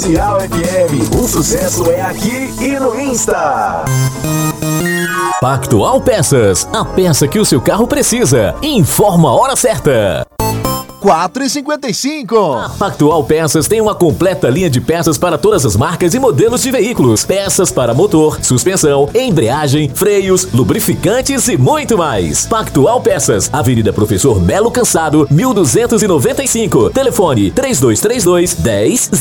Cial FM, o sucesso é aqui e no Insta. Pactual Peças, a peça que o seu carro precisa. Informa a hora certa. 4h55. A Pactual Peças tem uma completa linha de peças para todas as marcas e modelos de veículos. Peças para motor, suspensão, embreagem, freios, lubrificantes e muito mais. Pactual Peças, Avenida Professor Melo Cansado, 1295. Telefone 3232 10